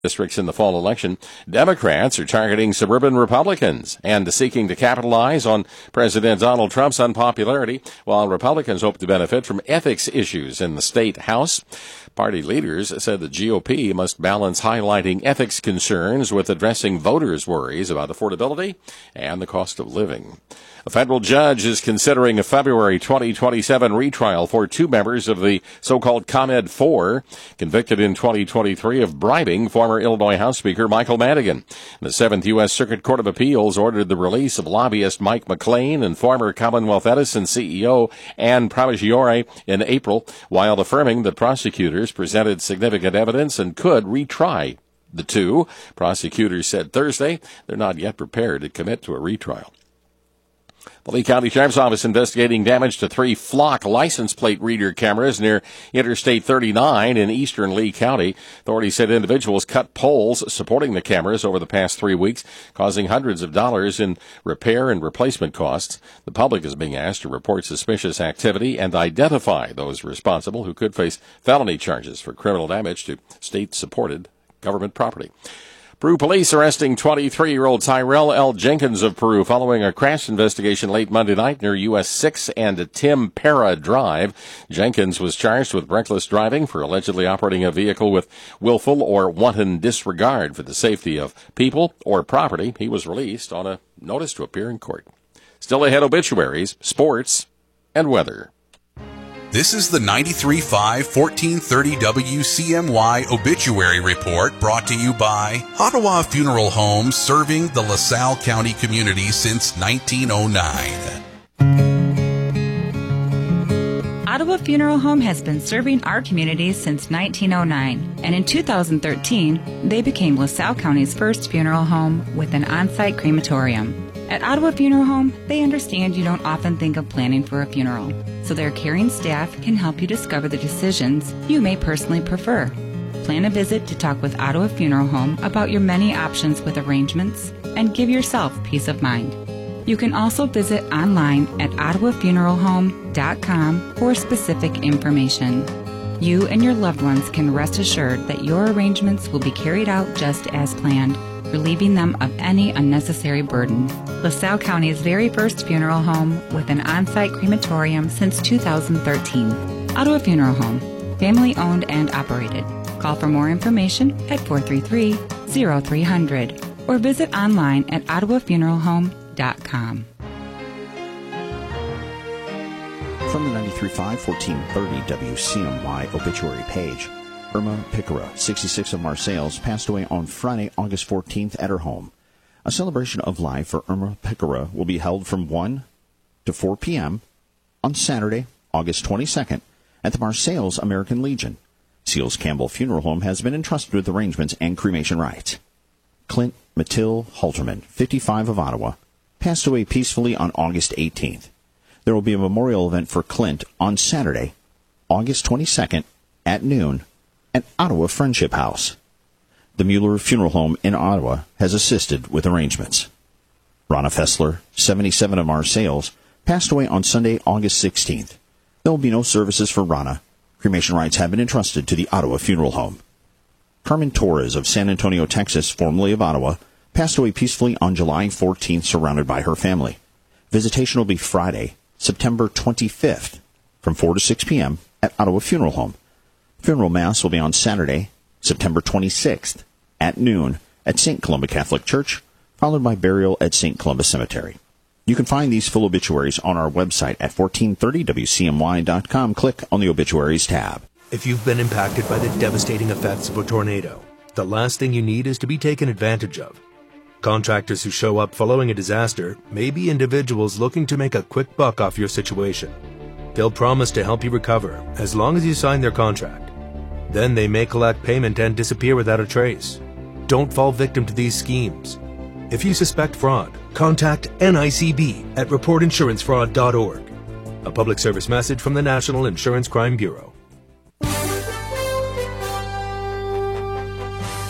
districts in the fall election. Democrats are targeting suburban Republicans and seeking to capitalize on President Donald Trump's unpopularity, while Republicans hope to benefit from ethics issues in the state House. Party leaders said the GOP must balance highlighting ethics concerns with addressing voters' worries about affordability and the cost of living. A federal judge is considering a February 2027 retrial for two members of the so-called ComEd 4, convicted in 2023 of bribing former Illinois House Speaker Michael Madigan. The 7th U.S. Circuit Court of Appeals ordered the release of lobbyist Mike McLean and former Commonwealth Edison CEO Ann Provigore in April, while affirming that prosecutors presented significant evidence and could retry the two. Prosecutors said Thursday they're not yet prepared to commit to a retrial. The Lee County Sheriff's Office investigating damage to 3 Flock license plate reader cameras near Interstate 39 in eastern Lee County. Authorities said individuals cut poles supporting the cameras over the past 3 weeks, causing hundreds of dollars in repair and replacement costs. The public is being asked to report suspicious activity and identify those responsible who could face felony charges for criminal damage to state-supported government property. Peru police arresting 23-year-old Tyrell L. Jenkins of Peru following a crash investigation late Monday night near US 6 and Tim Para Drive. Jenkins was charged with reckless driving for allegedly operating a vehicle with willful or wanton disregard for the safety of people or property. He was released on a notice to appear in court. Still ahead, obituaries, sports, and weather. This is the 93.5 1430 WCMY Obituary Report, brought to you by Ottawa Funeral Home, serving the LaSalle County community since 1909. Ottawa Funeral Home has been serving our community since 1909, and in 2013, they became LaSalle County's first funeral home with an on-site crematorium. At Ottawa Funeral Home, they understand you don't often think of planning for a funeral, so their caring staff can help you discover the decisions you may personally prefer. Plan a visit to talk with Ottawa Funeral Home about your many options with arrangements and give yourself peace of mind. You can also visit online at ottawafuneralhome.com for specific information. You and your loved ones can rest assured that your arrangements will be carried out just as planned, relieving them of any unnecessary burden. LaSalle County's very first funeral home with an on-site crematorium since 2013. Ottawa Funeral Home, family owned and operated. Call for more information at 433-0300 or visit online at ottawafuneralhome.com. From the 93.5 1430 WCMY obituary page, Irma Picara, 66 of Marseilles, passed away on Friday, August 14th at her home. A celebration of life for Irma Picara will be held from 1 to 4 p.m. on Saturday, August 22nd, at the Marseilles American Legion. Seals Campbell Funeral Home has been entrusted with arrangements and cremation rites. Clint Mathilde Halterman, 55 of Ottawa, passed away peacefully on August 18th. There will be a memorial event for Clint on Saturday, August 22nd, at noon, at Ottawa Friendship House. The Mueller Funeral Home in Ottawa has assisted with arrangements. Ronna Fessler, 77 of Marseilles, passed away on Sunday, August 16th. There will be no services for Ronna. Cremation rites have been entrusted to the Ottawa Funeral Home. Carmen Torres of San Antonio, Texas, formerly of Ottawa, passed away peacefully on July 14th, surrounded by her family. Visitation will be Friday, September 25th, from 4 to 6 p.m. at Ottawa Funeral Home. Funeral Mass will be on Saturday, September 26th, at noon at St. Columba Catholic Church, followed by burial at St. Columba Cemetery. You can find these full obituaries on our website at 1430wcmy.com. Click on the Obituaries tab. If you've been impacted by the devastating effects of a tornado, the last thing you need is to be taken advantage of. Contractors who show up following a disaster may be individuals looking to make a quick buck off your situation. They'll promise to help you recover as long as you sign their contract. Then they may collect payment and disappear without a trace. Don't fall victim to these schemes. If you suspect fraud, contact NICB at reportinsurancefraud.org. A public service message from the National Insurance Crime Bureau.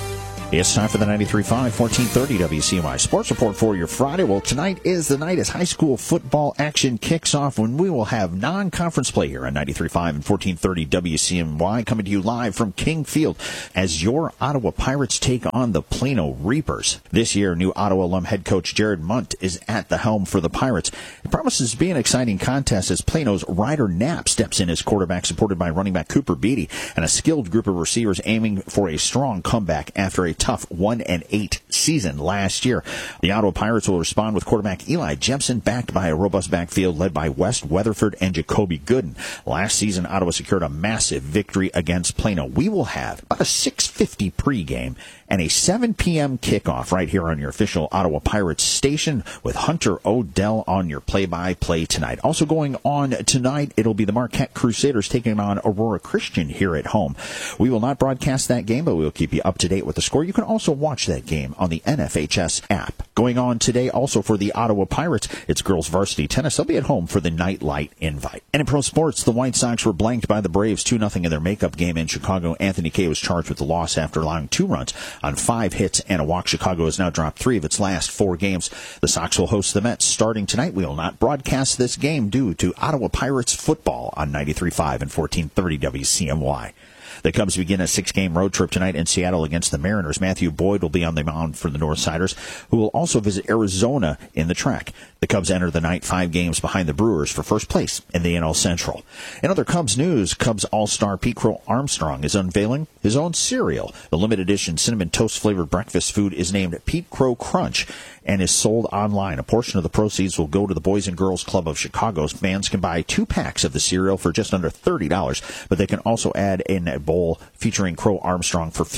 It's time for the 93.5, 1430 WCMI Sports Report for your Friday. Well, tonight is the night as high school football action kicks off when we will have non-conference play here on 93.5 and 1430 WCMY, coming to you live from King Field as your Ottawa Pirates take on the Plano Reapers. This year, new Ottawa alum head coach Jared Munt is at the helm for the Pirates. It promises to be an exciting contest as Plano's Ryder Knapp steps in as quarterback, supported by running back Cooper Beatty and a skilled group of receivers aiming for a strong comeback after a tough 1-8 season last year. The Ottawa Pirates will respond with quarterback Eli Jepson, backed by a robust backfield led by West Weatherford and Jacoby Gooden. Last season, Ottawa secured a massive victory against Plano. We will have about a 6:50 pregame and a 7 p.m. kickoff right here on your official Ottawa Pirates station with Hunter O'Dell on your play-by-play tonight. Also going on tonight, it'll be the Marquette Crusaders taking on Aurora Christian here at home. We will not broadcast that game, but we will keep you up to date with the score. You can also watch that game on the NFHS app. Going on today also for the Ottawa Pirates, it's girls varsity tennis. They'll be at home for the Nightlight Invite. And in pro sports, the White Sox were blanked by the Braves 2-0 in their makeup game in Chicago. Anthony Kay was charged with the loss after allowing 2 runs on 5 hits and a walk. Chicago has now dropped 3 of its last 4 games. The Sox will host the Mets starting tonight. We will not broadcast this game due to Ottawa Pirates football on 93.5 and 1430 WCMY. The Cubs begin a 6-game road trip tonight in Seattle against the Mariners. Matthew Boyd will be on the mound for the Northsiders, who will also visit Arizona in the track. The Cubs enter the night 5 games behind the Brewers for first place in the NL Central. In other Cubs news, Cubs All-Star Pete Crow Armstrong is unveiling his own cereal. The limited edition cinnamon toast flavored breakfast food is named Pete Crow Crunch and is sold online. A portion of the proceeds will go to the Boys and Girls Club of Chicago. Fans can buy 2 packs of the cereal for just under $30, but they can also add in a bowl featuring Crow Armstrong for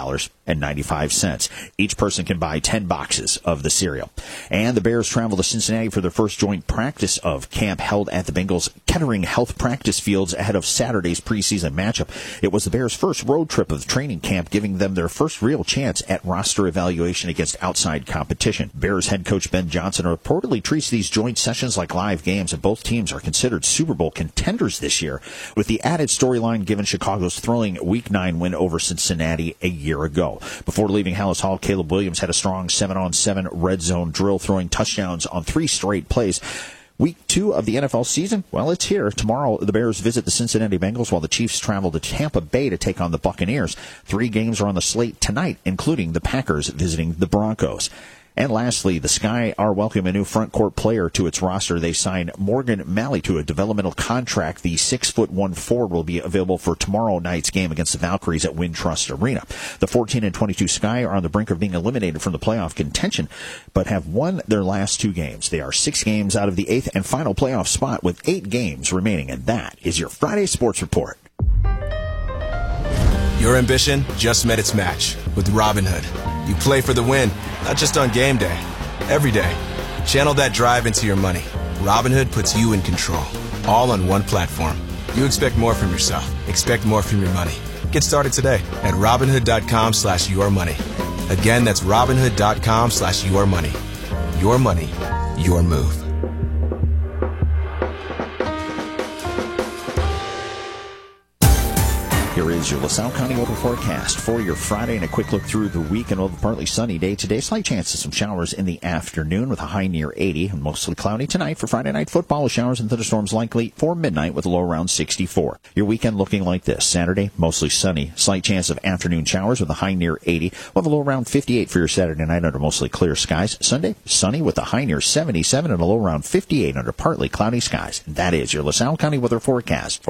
$15.95. Each person can buy 10 boxes of the cereal. And the Bears travel to Cincinnati for their first joint practice of camp held at the Bengals Kettering Health Practice Fields ahead of Saturday's preseason matchup. It was the Bears' first road trip of training camp, giving them their first real chance at roster evaluation against outside competition. Bears head coach Ben Johnson reportedly treats these joint sessions like live games, and both teams are considered Super Bowl contenders this year, with the added storyline given Chicago's thrilling Week 9 win over Cincinnati a year ago. Before leaving Hallis Hall, Caleb Williams had a strong 7-on-7 red zone drill, throwing touchdowns on 3 straight plays. Week 2 of the NFL season, well, it's here. Tomorrow, the Bears visit the Cincinnati Bengals while the Chiefs travel to Tampa Bay to take on the Buccaneers. 3 games are on the slate tonight, including the Packers visiting the Broncos. And lastly, the Sky are welcoming a new front court player to its roster. They signed Morgan Malley to a developmental contract. The 6'1" forward will be available for tomorrow night's game against the Valkyries at Wintrust Arena. The 14-22 Sky are on the brink of being eliminated from the playoff contention, but have won their last 2 games. They are 6 games out of the 8th and final playoff spot with 8 games remaining. And that is your Friday Sports Report. Your ambition just met its match with Robinhood. You play for the win, not just on game day, every day. Channel that drive into your money. Robinhood puts you in control, all on one platform. You expect more from yourself. Expect more from your money. Get started today at Robinhood.com/yourmoney. Again, that's Robinhood.com/yourmoney. Your money, your move. Here is your LaSalle County weather forecast for your Friday and a quick look through the week. And we'll have a partly sunny day today. Slight chance of some showers in the afternoon with a high near 80 and mostly cloudy tonight for Friday night football with showers and thunderstorms likely for midnight with a low around 64. Your weekend looking like this. Saturday, mostly sunny. Slight chance of afternoon showers with a high near 80. We'll have a low around 58 for your Saturday night under mostly clear skies. Sunday, sunny with a high near 77 and a low around 58 under partly cloudy skies. That is your LaSalle County weather forecast for